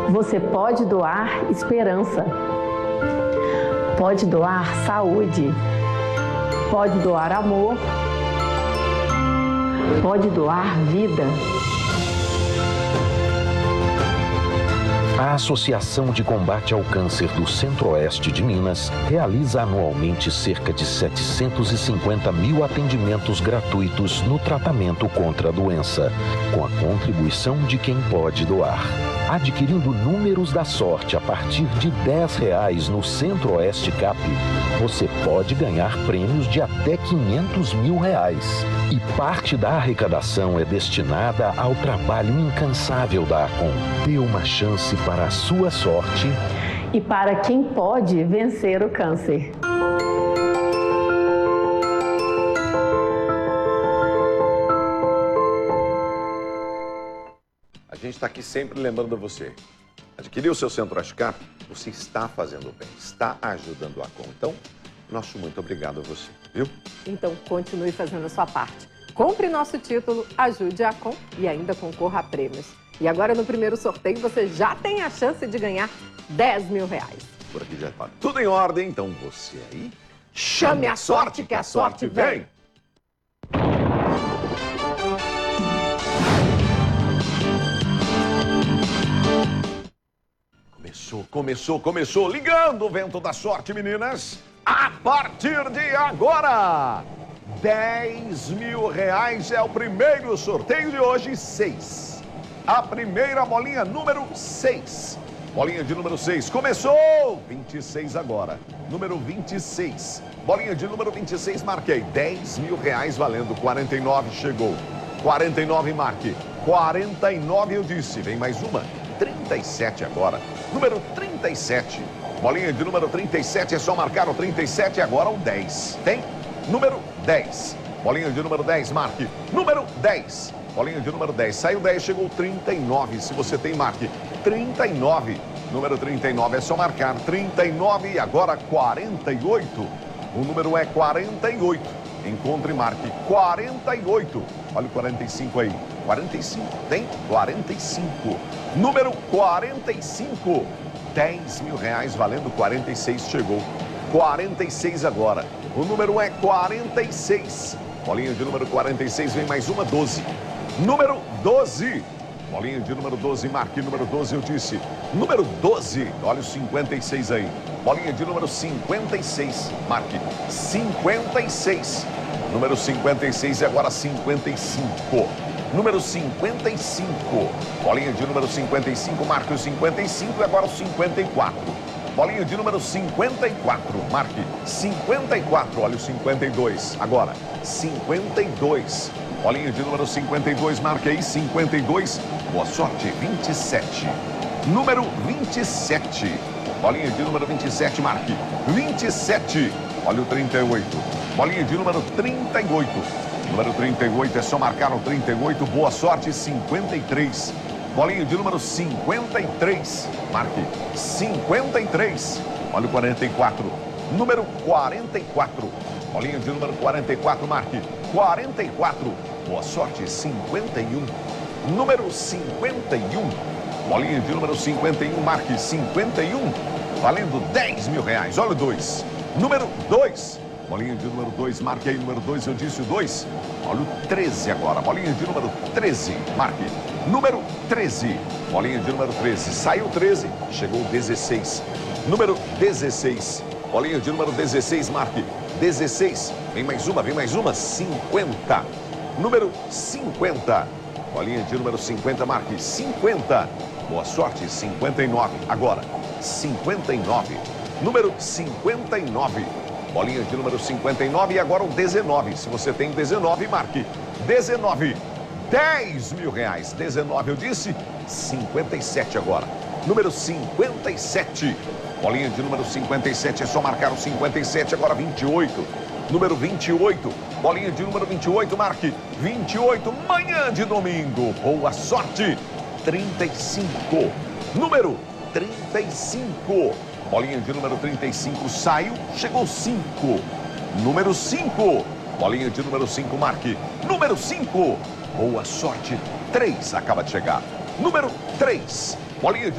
Você pode doar esperança, pode doar saúde, pode doar amor, pode doar vida. A Associação de Combate ao Câncer do Centro-Oeste de Minas realiza anualmente cerca de 750 mil atendimentos gratuitos no tratamento contra a doença, com a contribuição de quem pode doar. Adquirindo números da sorte a partir de R$ 10 no Centro-Oeste Cap, você pode ganhar prêmios de até R$500 mil. E parte da arrecadação é destinada ao trabalho incansável da ACOM. Dê uma chance para a sua sorte e para quem pode vencer o câncer. A gente está aqui sempre lembrando você. Adquirir o seu Centro-Oeste Cap, você está fazendo bem, está ajudando a ACOM. Então, nosso muito obrigado a você, viu? Então, continue fazendo a sua parte. Compre nosso título, ajude a ACOM e ainda concorra a prêmios. E agora, no primeiro sorteio, você já tem a chance de ganhar R$10 mil. Por aqui já está tudo em ordem, então você aí... Chame a sorte, que a sorte vem! Começou. Ligando o vento da sorte, meninas. A partir de agora, R$10 mil é o primeiro sorteio de hoje, 6. A primeira bolinha, número 6. Bolinha de número 6, começou! 26 agora. Número 26. Bolinha de número 26, marquei. R$10 mil valendo. 49 chegou. 49, marque. 49 eu disse. Vem mais uma. 37 agora. Número 37. Bolinha de número 37, é só marcar o 37 e agora o 10. Tem? Número 10. Bolinha de número 10, marque. Número 10. Bolinha de número 10. Saiu 10, chegou 39. Se você tem, marque. 39. Número 39, é só marcar. 39 e agora 48. O número é 48. Encontre e marque. 48. Olha o 45 aí. 45. Tem? 45. Número 45. R$10 mil valendo. 46 chegou. 46 agora. O número é 46. Bolinha de número 46, vem mais uma, 12. Número 12. Bolinha de número 12, marque número 12, eu disse. Número 12, olha o 56 aí. Bolinha de número 56, marque 56. Número 56 e agora 55. Número 55. Bolinha de número 55, marque o 55 e agora o 54. Bolinha de número 54, marque 54, olha o 52. Agora, 52. Bolinha de número 52, marque aí 52. Boa sorte, 27. Número 27. Bolinha de número 27, marque 27. Olha o 38. Bolinha de número 38. Número 38, é só marcar o 38. Boa sorte, 53. Bolinha de número 53. Marque 53. Olha o 44. Número 44. Bolinha de número 44. Marque 44. Boa sorte, 51. Número 51. Bolinha de número 51. Marque 51. Valendo R$10 mil. Olha o 2. Número 2. Bolinha de número 2, marque aí número 2, eu disse o 2. Olha o 13 agora, bolinha de número 13, marque. Número 13, bolinha de número 13, saiu 13, chegou 16. Número 16, bolinha de número 16, marque. 16, vem mais uma, 50. Número 50, bolinha de número 50, marque. 50, boa sorte, 59. Agora, 59, número 59. Bolinha de número 59 e agora o 19. Se você tem 19, marque. 19. R$10 mil. 19 eu disse. 57 agora. Número 57. Bolinha de número 57. É só marcar o 57. Agora 28. Número 28. Bolinha de número 28. Marque. 28. Manhã de domingo. Boa sorte. 35. Número 35. Bolinha de número 35, saiu, chegou 5. Número 5. Bolinha de número 5, marque. Número 5. Boa sorte, 3 acaba de chegar. Número 3. Bolinha de